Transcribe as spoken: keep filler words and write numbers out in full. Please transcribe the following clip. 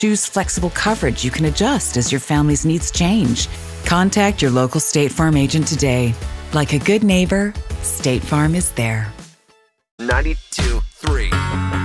Choose flexible coverage you can adjust as your family's needs change. Contact your local State Farm agent today. Like a good neighbor, State Farm is there. ninety-two point three